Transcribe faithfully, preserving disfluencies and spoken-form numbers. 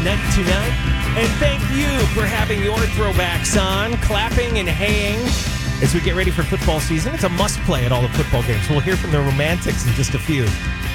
ninety-two point nine. And thank you for having your throwbacks on, clapping and haying as we get ready for football season. It's a must-play at all the football games. We'll hear from the Romantics in just a few.